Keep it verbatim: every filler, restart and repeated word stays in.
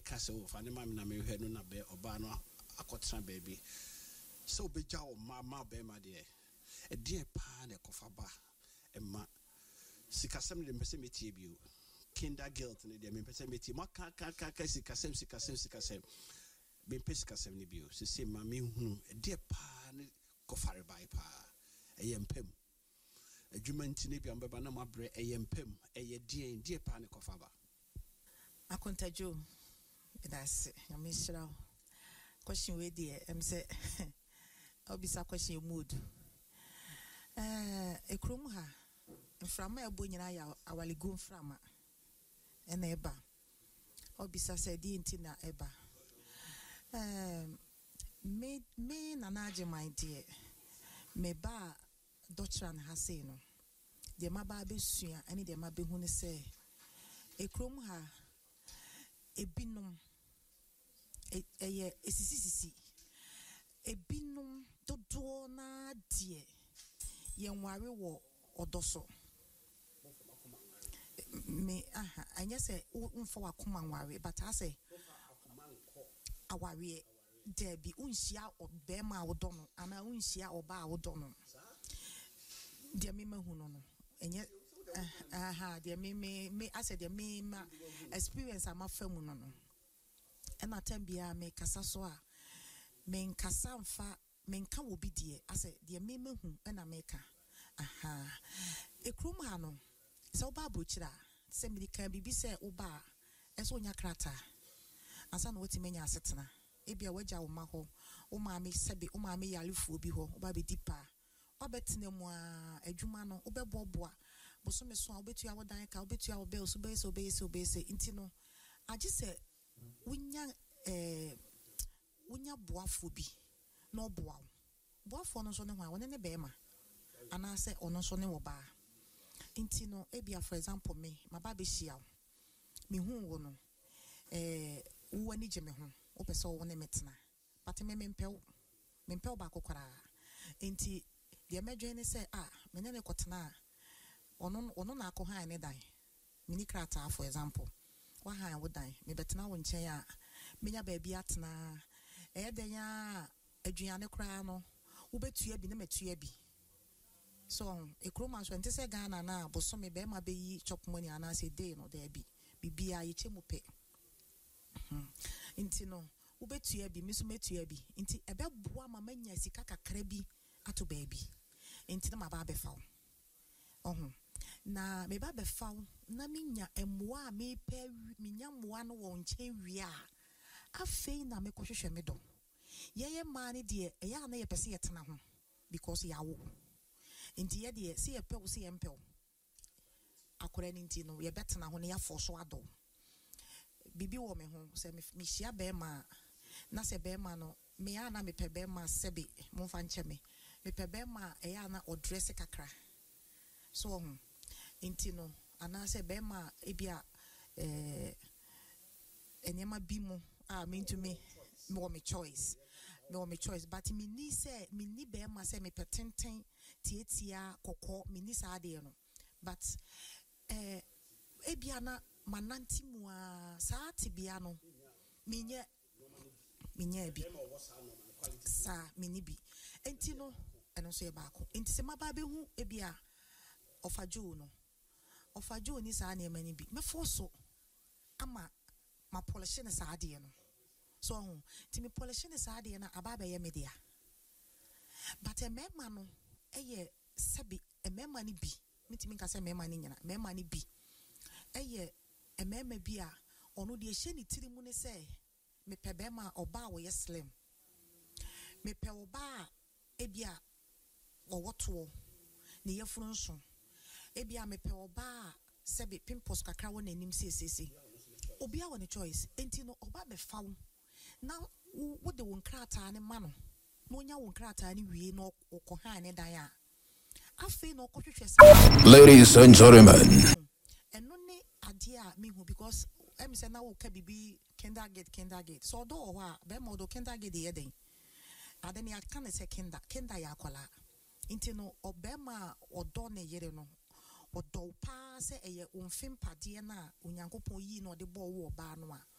castle for any mamma may head on a bear or banner, a cotton baby. So be jaw, mamma, bear, my dear. A dear pan, a coffaba, and ma Sicasem, the pessimity view. Kinder guilt, and the pessimity, Maka, Kaka, Sicasem, Sicasem, Sicasem. Ben Pescasem, Nibu, Sissim, mammy, a dear pan, coffari by pa, a yam pim. A German Tinibia and Babana bre a yam pim, a ye dear and dear panic of Abba. I contact you. That's a mister. Question with dear, I'm say, I'll be some question mood. A crumha, and from my bunyaya, our lagoon frama, and eba. I'll be said, Tina eba. Um, me, me, Nanaja, my dear, me ba. Doctrine has say no. The mababe suya any the mabe hune say a chrome ha a binum a a a sisi a binum do dona dear yen wari wo odoso me aha anya say unfa wakoma wari but I say awari debi unsia obema wodono ana unsia oba wodono dear me huno no enye aha dear me me me I said dear me ma experience am afam no no e na time bia me kasa so a me nkasa mfa me nka wo bi die I said dear me me hu e na me ka aha e krum ha no se oba abrochira se me kan bibi se oba e so nya krata ansa no woti menya asetena e bia waja wo ma ho wo ma me sebe wo ma me yalefuo bi ho oba be dipa obetina mu a adwuma no obeboboa boso me so a obetu awodan ka obetu awobe so be so be so be se nti no agi se wonya eh wonya boafo bi no boa boafo no so ne ho a woni ne be ma ana se ono so ne wo ba nti no ebia for example me maba be hia me hu wo no eh wo ani je me ho opese wo ne metena but me me mpɛw me mpɛw ba kokora nti the imagine say ah me ne kotena ono ono na akohan ne dan mini krata for example wa han wo dan me betena wo nchen a menya ba bia atena e den ya aduane kra no wo betua bi ne matua bi so e kroma so ente se Ghana na boso me be ma be yi chop money ana se day no there bi bibia ye chemu pe nti no wo betua bi miso metua bi nti ebe boa ma manya sika kakra bi ato baby enti na maba be faw ohun na me ba be faw na minya emwa me pe minya mwa no wo nche wi a afei na me kohwehwe me do yeye ma ne de e ya na ye pese ye tena ho because ya wo enti ye de se ye pe wo se ye mpe wo akora ni enti no ye betena ho ne ya fo so ado bibi wo me ho se me hia be ma na se be ma no me ya na me pe be ma sebe mo fa nche me me pe be ma e ya na o dress kakra so um inti no ana se be ma e bia eh enyama bi mu ah mean to me me wo me choice me wo me choice but me ni se me ni be ma se me petenten tietia kokko me ni sa de no but eh e bia na mananti mu a sa tibia no me nye me nye bi sa me ni bi enti no eno so e baako enti se maba be hu e bia ofajo no ofajo ni sa na emani bi me forso ama ma polish ne sa ade no so hu ti me polish ne sa ade na aba ba ye me dia but e mema no eye sebi e mema ni bi meti mi ka se mema ni nyina mema ni bi eye e mema bi a ono de hye ni tiri mu ne se me pe be ma oba wo ye slim me pe oba e bia wo woto ne yefuru nso e bia me pe oba sebi pimples kakra wo nanim sesese obi a won choice enti no oba be fawo na wo de won krata ne ma no no nya won krata ne wie no okohan ne dan a afi no okohwehwe sa. Ladies and gentlemen, eno ne ade a me hu because em say na wo ka bibi kindergarten kindergarten so do ho a be mo do kindergarten ye den adeni aka ne se kinder kinder ya akola inti no obema odo ne yere no odo pa se eye onfim pade na onyankopon yi no de bo wo ba no a